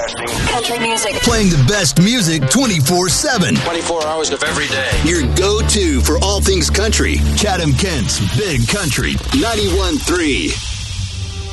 Broadcasting country music. Playing the best music 24/7. 24 hours of every day. Your go-to for all things country. Chatham Kent's Big Country 91.3.